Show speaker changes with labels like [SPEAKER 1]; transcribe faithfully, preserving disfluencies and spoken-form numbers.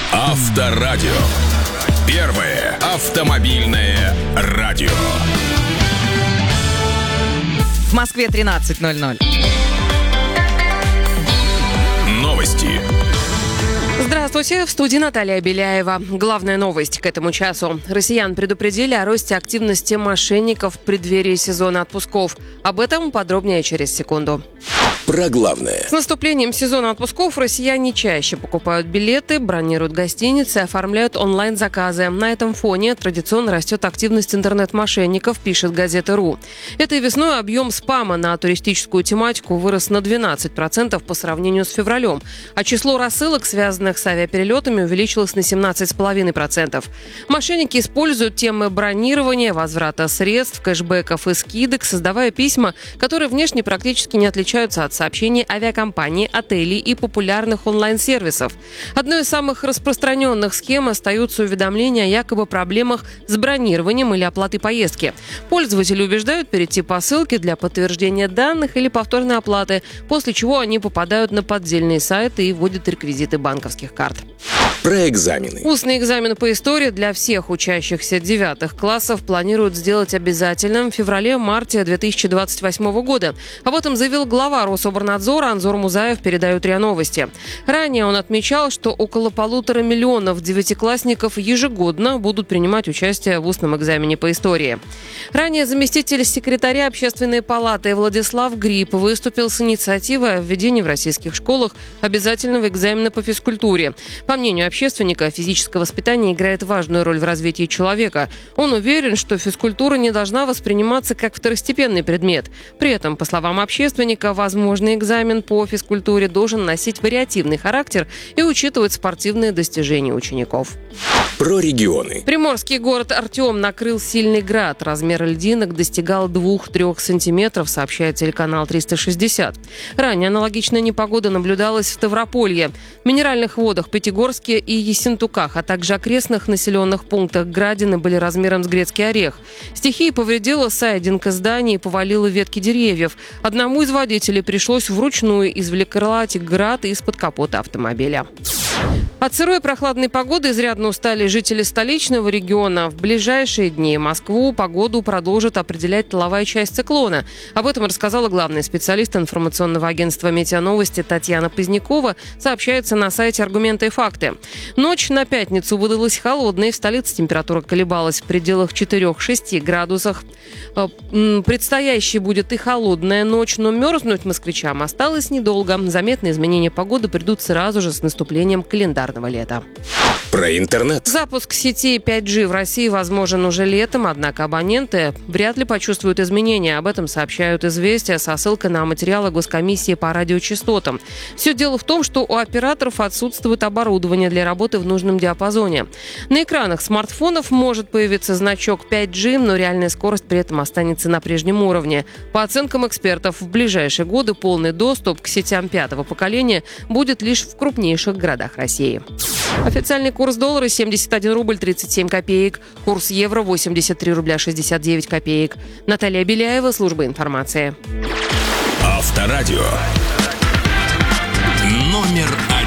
[SPEAKER 1] Авторадио. Первое автомобильное радио.
[SPEAKER 2] В Москве тринадцать ноль ноль.
[SPEAKER 1] Новости.
[SPEAKER 3] Здравствуйте, в студии Наталья Беляева. Главная новость к этому часу. Россиян предупредили о росте активности мошенников в преддверии сезона отпусков. Об этом подробнее через секунду.
[SPEAKER 1] Про главное.
[SPEAKER 3] С наступлением сезона отпусков россияне чаще покупают билеты, бронируют гостиницы, оформляют онлайн-заказы. На этом фоне традиционно растет активность интернет-мошенников, пишет газета РУ. Этой весной объем спама на туристическую тематику вырос на двенадцать процентов по сравнению с февралем, а число рассылок, связанных с авиаперелетами, увеличилось на семнадцать целых пять десятых процента. Мошенники используют темы бронирования, возврата средств, кэшбэков и скидок, создавая письма, которые внешне практически не отличаются от сообщений авиакомпаний, отелей и популярных онлайн-сервисов. Одной из самых распространенных схем остаются уведомления о якобы проблемах с бронированием или оплатой поездки. Пользователи убеждают перейти по ссылке для подтверждения данных или повторной оплаты, после чего они попадают на поддельные сайты и вводят реквизиты банковских карт.
[SPEAKER 1] Про экзамены.
[SPEAKER 3] Устные экзамены по истории для всех учащихся девятых классов планируют сделать обязательным в феврале-марте две тысячи двадцать восьмого года. Об этом заявил глава Рособорнадзора Анзор Музаев, передают РИА Новости. Ранее он отмечал, что около полутора миллионов девятиклассников ежегодно будут принимать участие в устном экзамене по истории. Ранее заместитель секретаря Общественной палаты Владислав Гриб выступил с инициативой о введении в российских школах обязательного экзамена по физкультуре. По мнению общественника, физическое воспитание играет важную роль в развитии человека. Он уверен, что физкультура не должна восприниматься как второстепенный предмет. При этом, по словам общественника, возможный экзамен по физкультуре должен носить вариативный характер и учитывать спортивные достижения учеников.
[SPEAKER 1] Про регионы.
[SPEAKER 3] Приморский город Артем накрыл сильный град. Размер льдинок достигал двух-трёх сантиметров, сообщает телеканал триста шестьдесят. Ранее аналогичная непогода наблюдалась в Ставрополье, в минеральных водах Пятигорске и Ессентуках, а также окрестных населенных пунктах. Градины были размером с грецкий орех. Стихия повредила сайдинг зданий и повалила ветки деревьев. Одному из водителей пришлось вручную извлекать град из-под капота автомобиля. От сырой и прохладной погоды изрядно устали жители столичного региона. В ближайшие дни Москву погоду продолжит определять тыловая часть циклона. Об этом рассказала главный специалист информационного агентства «Метеоновости» Татьяна Позднякова, сообщается на сайте «Аргументы и факты». Ночь на пятницу выдалась холодной. В столице температура колебалась в пределах четыре-шесть градусов. Предстоящей будет и холодная ночь, но мерзнуть москвичам осталось недолго. Заметные изменения погоды придут сразу же с наступлением календарного лета.
[SPEAKER 1] Про интернет.
[SPEAKER 3] Запуск сети пять джи в России возможен уже летом, однако абоненты вряд ли почувствуют изменения. Об этом сообщают «Известия» со ссылкой на материалы Госкомиссии по радиочастотам. Все дело в том, что у операторов отсутствует оборудование для работы в нужном диапазоне. На экранах смартфонов может появиться значок пять джи, но реальная скорость при этом останется на прежнем уровне. По оценкам экспертов, в ближайшие годы полный доступ к сетям пятого поколения будет лишь в крупнейших городах России. Официальный курс доллара семьдесят один рубль тридцать семь копеек. Курс евро восемьдесят три рубля шестьдесят девять копеек. Наталья Беляева, служба информации.
[SPEAKER 1] Авторадио. Номер один.